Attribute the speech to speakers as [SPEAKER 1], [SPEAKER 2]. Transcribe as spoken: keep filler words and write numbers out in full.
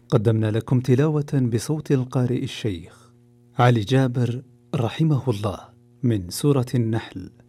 [SPEAKER 1] قدمنا لكم تلاوة بصوت القارئ الشيخ علي جابر رحمه الله من سورة النحل.